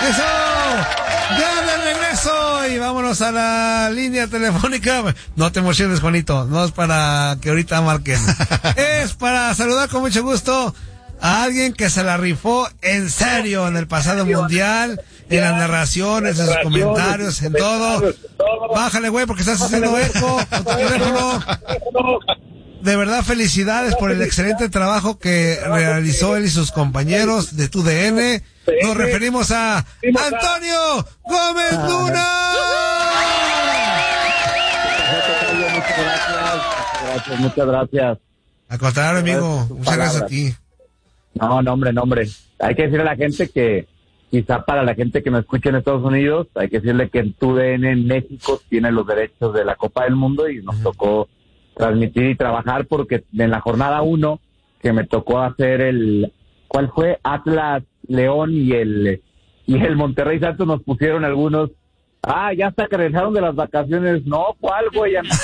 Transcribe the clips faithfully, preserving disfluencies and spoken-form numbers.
¡Eso! ¡Ya de regreso! Y vámonos a la línea telefónica. No te emociones, Juanito. No es para que ahorita marquen. Es para saludar con mucho gusto a alguien que se la rifó en serio en el pasado mundial, en las narraciones, en sus comentarios, en todo. Bájale, güey, porque estás haciendo eco con tu teléfono. De verdad, felicidades por el excelente trabajo que realizó él y sus compañeros de tu D N. Nos referimos a Antonio Gómez Luna. Muchas gracias, gracias, muchas gracias. Al contrario, amigo, muchas gracias a ti. No, no, hombre, no, hombre. Hay que decirle a la gente que, quizá para la gente que me escucha en Estados Unidos, hay que decirle que en tu D N en México tiene los derechos de la Copa del Mundo y nos tocó transmitir y trabajar porque en la jornada uno que me tocó hacer el, ¿cuál fue? Atlas León y el y el Monterrey Santos nos pusieron algunos, ah, ya hasta que regresaron de las vacaciones, no, ¿cuál, güey? Ya no,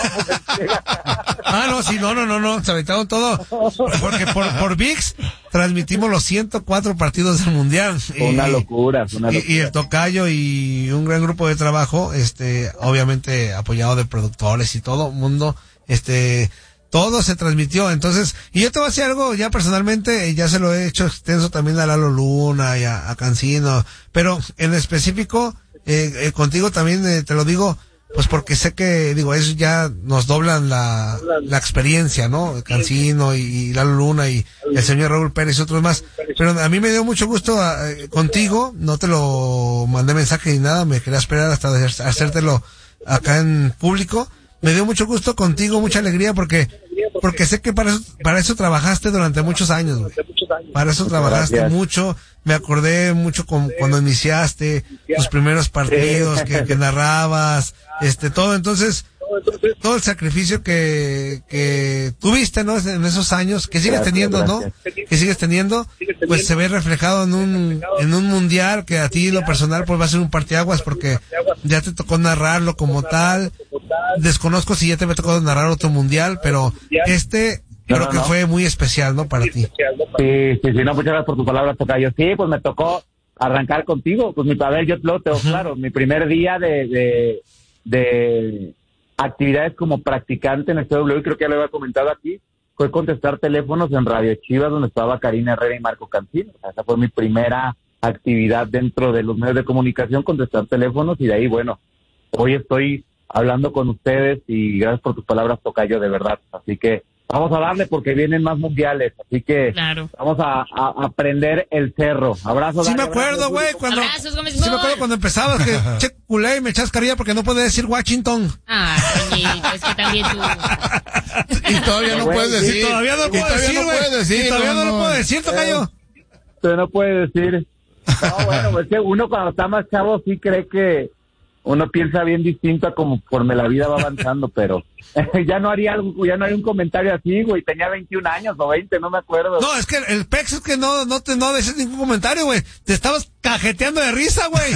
ah, no, sí, no, no, no, no, se aventaron todo, porque por, por V I X transmitimos los ciento cuatro partidos del Mundial. Una y, locura, una locura. Y, y el tocayo y un gran grupo de trabajo, este, obviamente apoyado de productores y todo mundo, este, todo se transmitió. Entonces, y yo te voy a decir algo, ya personalmente, ya se lo he hecho extenso también a Lalo Luna y a, a Cancino, pero en específico, eh, eh, contigo también eh, te lo digo, pues porque sé que, digo, eso ya nos doblan la, la experiencia, ¿no? Cancino y, y Lalo Luna y el señor Raúl Pérez y otros más. Pero a mí me dio mucho gusto eh, contigo, no te lo mandé mensaje ni nada, me quería esperar hasta de hacértelo acá en público. Me dio mucho gusto contigo, mucha alegría, porque porque sé que para eso, para eso trabajaste durante muchos años, güey. Para eso trabajaste Gracias. mucho. Me acordé mucho con, cuando iniciaste tus primeros partidos que, que narrabas, este, todo. Entonces, todo el sacrificio que, que tuviste, ¿no? En esos años, que sigues gracias, teniendo, gracias. ¿no? Que sigues teniendo, pues se ve reflejado en un, en un mundial que a ti, lo personal, pues va a ser un parteaguas porque ya te tocó narrarlo como tal. Desconozco si ya te me tocó narrar otro mundial, pero este no, creo no, que no. fue muy especial, ¿no? Para ti. Sí, sí, sí, no, muchas gracias por tus palabras, tocayo. Sí, pues me tocó arrancar contigo, pues mi padre, yo lo tengo claro, mi primer día de, de, de actividades como practicante en el C W, creo que ya lo había comentado aquí, fue contestar teléfonos en Radio Chivas, donde estaba Karina Herrera y Marco Cancino. Esa fue mi primera actividad dentro de los medios de comunicación, contestar teléfonos, y de ahí, bueno, hoy estoy hablando con ustedes y gracias por tus palabras, tocayo, de verdad. Así que vamos a darle porque vienen más mundiales, así que claro. vamos a, a aprender el cerro. Abrazos. Sí, dale, me acuerdo, güey, cuando abrazos, Gómez sí me acuerdo cuando empezabas que che culé y me echas carilla porque no puedes decir Washington. Ah, Toñito, es que también tú. Y todavía no puedes decir. Y todavía no lo puedo decir, güey. No decir, y todavía no, no, no lo puedo decir, tocayo. Usted no puede decir. No, bueno, es que uno cuando está más chavo sí cree que uno piensa bien distinto a conforme la vida va avanzando, pero ya no haría algo, ya no haría un comentario así, güey. Tenía veintiún años o veinte, no me acuerdo. No, es que el pex es que no, no te, no decías ningún comentario, güey. Te estabas cajeteando de risa, güey.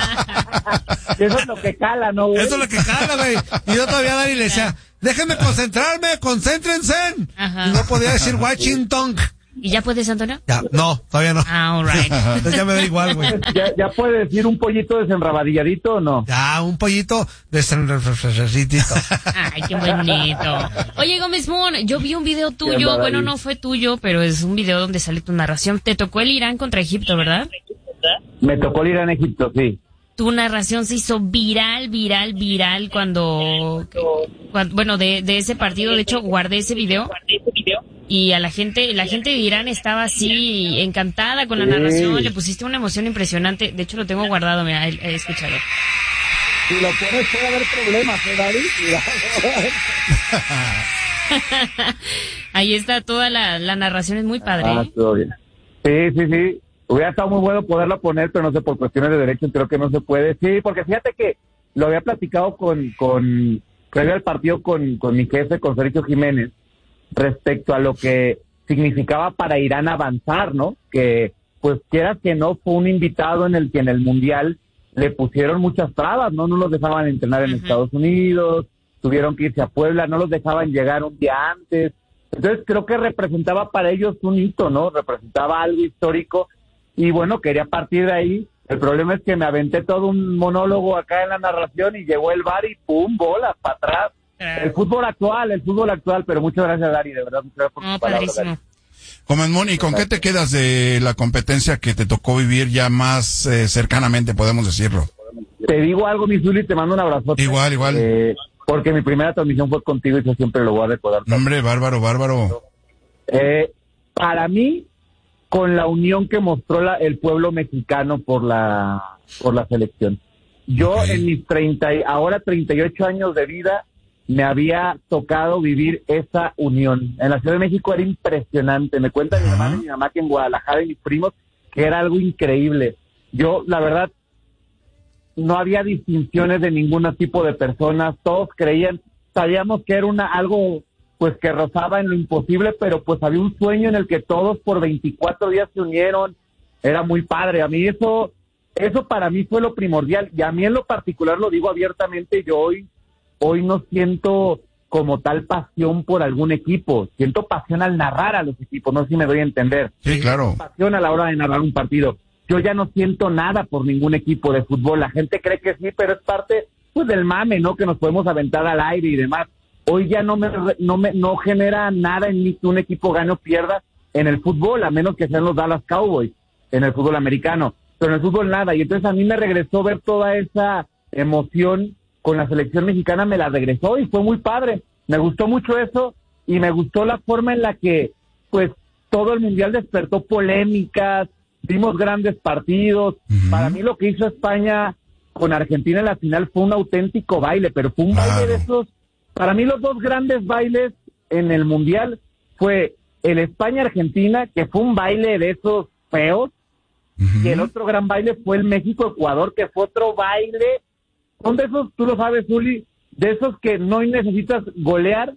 Eso es lo que cala, ¿no, güey? Eso es lo que cala, güey. Y yo todavía Dani le decía, déjenme concentrarme, concéntrense. Ajá. Y no podía decir Washington. ¿Y ya puedes, Antonio? Ya, no, todavía no. Ah, all right. Entonces ya me da igual, güey. ¿Ya, ¿Ya puede decir un pollito desenrabadilladito o no? Ya, un pollito desenrabadilladito. Ay, qué bonito. Oye, Gómez Moon, yo vi un video tuyo, bueno, no fue tuyo, pero es un video donde sale tu narración. Te tocó el Irán contra Egipto, ¿verdad? Me tocó el Irán Egipto, sí. Tu narración se hizo viral, viral, viral cuando, cuando bueno, de, de ese partido. De hecho, guardé ese video. Y a la gente, la gente de Irán estaba así encantada con la sí. narración, le pusiste una emoción impresionante. De hecho, lo tengo guardado, mira, he escuchado. Si lo pones puede haber problemas, ¿eh, David? Ahí está toda la, la narración, es muy padre. Ah, todo bien. Sí, sí, sí. Hubiera estado muy bueno poderlo poner, pero no sé, por cuestiones de derechos creo que no se puede. Sí, porque fíjate que lo había platicado con, con, previo al partido con, con mi jefe, con Sergio Jiménez, respecto a lo que significaba para Irán avanzar, ¿no? Que, pues, quieras que no, fue un invitado en el que en el Mundial le pusieron muchas trabas, ¿no? No los dejaban entrenar en uh-huh. Estados Unidos, tuvieron que irse a Puebla, no los dejaban llegar un día antes. Entonces, creo que representaba para ellos un hito, ¿no? Representaba algo histórico y, bueno, quería partir de ahí. El problema es que me aventé todo un monólogo acá en la narración y llegó el V A R y pum, bola, para atrás. El fútbol actual, el fútbol actual, pero muchas gracias, Dari, de verdad, muchas gracias por No, tus palabras, padrísimo. Dari. Comenmón, ¿y con qué te quedas de la competencia que te tocó vivir ya más eh, cercanamente, podemos decirlo? Te digo algo, mi Zuli, te mando un abrazo. Igual, igual. Eh, porque mi primera transmisión fue contigo y yo siempre lo voy a recordar. Hombre, bárbaro, bárbaro. Eh, para mí, con la unión que mostró la, el pueblo mexicano por la por la selección. Yo Ok. en mis treinta, y- ahora treinta y ocho años de vida, me había tocado vivir esa unión. En la Ciudad de México era impresionante. Me cuenta mi Ajá. hermana y mi mamá que en Guadalajara y mis primos, que era algo increíble. Yo, la verdad, no había distinciones de ningún tipo de personas. Todos creían, sabíamos que era una algo pues que rozaba en lo imposible, pero pues había un sueño en el que todos por veinticuatro días se unieron. Era muy padre. A mí eso, eso para mí fue lo primordial. Y a mí en lo particular, lo digo abiertamente, yo hoy, hoy no siento como tal pasión por algún equipo. Siento pasión al narrar a los equipos. No sé si me doy a entender. Sí, claro. Pasión a la hora de narrar un partido. Yo ya no siento nada por ningún equipo de fútbol. La gente cree que sí, pero es parte pues del mame, ¿no? Que nos podemos aventar al aire y demás. Hoy ya no me no me no genera nada en mí que un equipo gane o pierda en el fútbol, a menos que sean los Dallas Cowboys en el fútbol americano, pero en el fútbol nada. Y entonces a mí me regresó ver toda esa emoción con la selección mexicana, me la regresó y fue muy padre. Me gustó mucho eso y me gustó la forma en la que pues todo el mundial despertó polémicas, vimos grandes partidos. Ujú. Para mí lo que hizo España con Argentina en la final fue un auténtico baile, pero fue un Claro. baile de esos. Para mí los dos grandes bailes en el mundial fue el España-Argentina, que fue un baile de esos feos, Ujú. y el otro gran baile fue el México-Ecuador, que fue otro baile. Son de esos, tú lo sabes, Zuli, de esos que no necesitas golear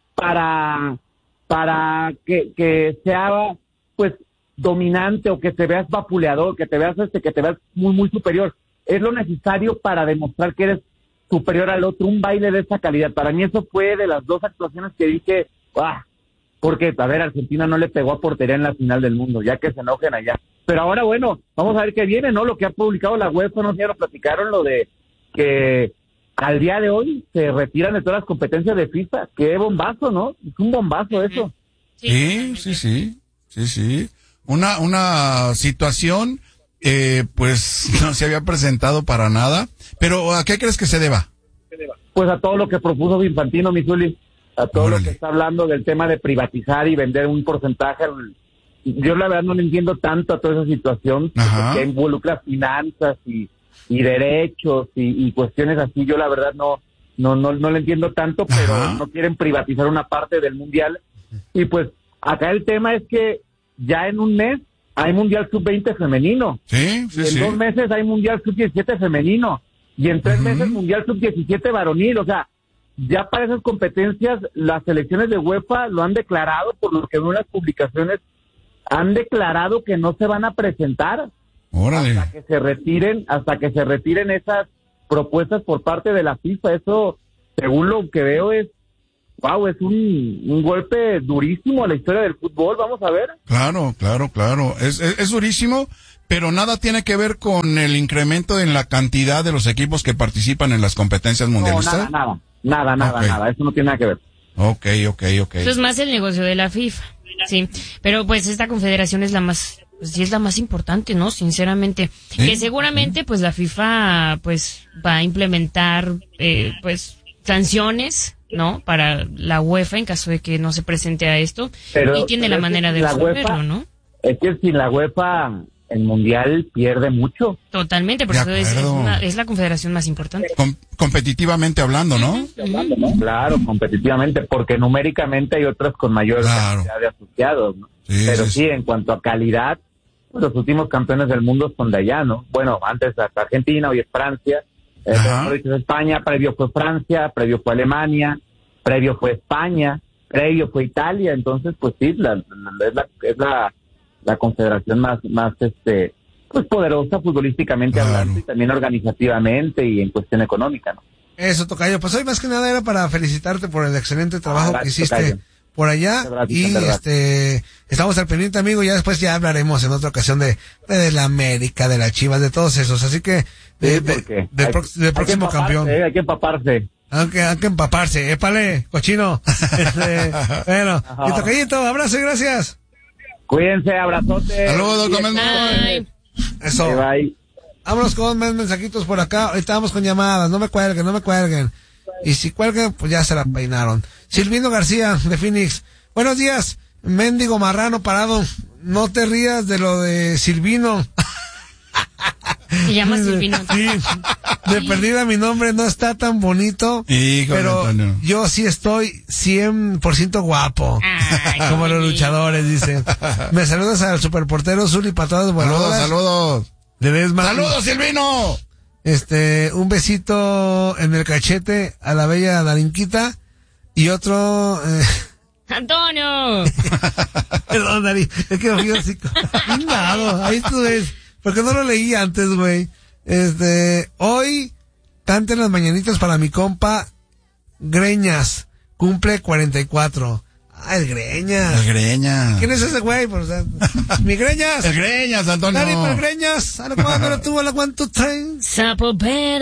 para, para que, que sea, pues, dominante o que te veas vapuleador, que te veas este, que te veas muy, muy superior. Es lo necesario para demostrar que eres superior al otro, un baile de esa calidad. Para mí eso fue de las dos actuaciones que dije, ¡ah! Porque, a ver, Argentina no le pegó a portería en la final del mundo, ya que se enojen allá. Pero ahora, bueno, vamos a ver qué viene, ¿no? Lo que ha publicado la UEFA, no sé, lo platicaron, lo de que al día de hoy se retiran de todas las competencias de FIFA. Qué bombazo, ¿no? Es un bombazo eso. Sí, sí, sí, sí, sí. Una, una situación, eh, pues, no se había presentado para nada. Pero, ¿a qué crees que se deba? Pues a todo lo que propuso Infantino, Misuli, a todo Órale. lo que está hablando del tema de privatizar y vender un porcentaje. Yo la verdad no le entiendo tanto a toda esa situación, Ajá. que involucra finanzas y, y derechos y, y cuestiones así. Yo la verdad no no no no le entiendo tanto, pero Ajá. no quieren privatizar una parte del mundial. Y pues acá el tema es que ya en un mes hay mundial sub veinte femenino. Sí, Y sí, en sí. dos meses hay mundial sub diecisiete femenino. Y en tres Ujú. meses mundial sub diecisiete varonil. O sea, ya para esas competencias las selecciones de UEFA lo han declarado, por lo que veo en las publicaciones, han declarado que no se van a presentar Órale. hasta que se retiren, hasta que se retiren esas propuestas por parte de la FIFA. Eso, según lo que veo, es wow, es un, un golpe durísimo a la historia del fútbol. Vamos a ver. Claro, claro, claro. Es, es, es durísimo, pero nada tiene que ver con el incremento en la cantidad de los equipos que participan en las competencias No, mundialistas. nada, nada, nada, nada, Ok. nada. Eso no tiene nada que ver. Ok, ok, ok. Eso es más el negocio de la FIFA. Sí, pero pues esta confederación es la más, pues sí es la más importante, ¿no? Sinceramente. Sí. Que seguramente pues la FIFA pues va a implementar eh, pues sanciones, ¿no? Para la UEFA en caso de que no se presente a esto. Pero- y tiene pero la es que manera de la resolverlo, UEFA- ¿no? Es que sin la UEFA el mundial pierde mucho. Totalmente, por De eso es, es, acuerdo. una- es la confederación más importante. Com- competitivamente hablando, ¿no? Claro, competitivamente, porque numéricamente hay otras con mayor Claro. cantidad de asociados, ¿no? Sí, Pero sí, sí, sí. en cuanto a calidad, pues, los últimos campeones del mundo son de allá, ¿no? Bueno, antes hasta Argentina, hoy es Francia, eh, Ajá. mejor dicho, es España, previo fue Francia, previo fue Alemania, previo fue España, previo fue Italia. Entonces, pues sí, la, la- es la es la, la confederación más más este pues poderosa futbolísticamente Claro. hablando y también organizativamente y en cuestión económica, ¿no? Eso, tocayo. Pues hoy más que nada era para felicitarte por el excelente trabajo Ah, que gracias, hiciste tocayo. por allá. Y este, estamos al pendiente, amigo. Ya después ya hablaremos en otra ocasión de, de la América, de la Chivas, de todos esos. Así que, de, Sí, de, porque del, hay- pro- del hay próximo que empaparse, campeón. eh, hay que empaparse. Aunque, hay que empaparse. Épale, cochino. Este, bueno, y tocayito, abrazo y gracias. Cuídense, abrazote. Saludos, Y- comen- Bye. Eso. Bye, bye. Vámonos con más mensajitos por acá. Ahorita vamos con llamadas. No me cuelguen, no me cuelguen. Y si cuelguen, pues ya se la peinaron. Silvino García, de Phoenix. Buenos días, mendigo marrano parado. No te rías de lo de Silvino. Se llama Silvino. Sí, de perdida mi nombre no está tan bonito. Híjole, pero Antonio. yo sí estoy cien por ciento guapo. Ay, Como qué los lindo. luchadores, dice. Me saludas al superportero Zuli para todas Saludos, voladoras. saludos. De Desma. ¡Saludos, Silvino! Este, un besito en el cachete a la bella Darinquita y otro, eh, Antonio. perdón, Dari, es que me fui así, chingado, ahí tú ves, porque no lo leí antes, güey. Este, hoy, canten las mañanitas para mi compa Greñas, cumple cuarenta y cuatro. Ah, el Greñas. El Greñas. ¿Quién es ese güey? Pues, o sea, mi Greñas. El Greñas, Antonio. Dari, para el Greñas. A la cuatro, tú, a la one, two, three. Sapo verde.